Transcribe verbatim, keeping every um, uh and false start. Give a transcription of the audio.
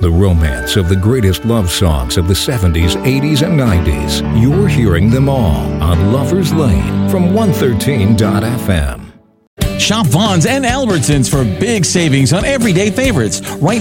The romance of the greatest love songs of the seventies, eighties, and nineties. You're hearing them all on Lover's Lane from one thirteen dot f m. Shop Vaughn's and Albertsons for big savings on everyday favorites. Right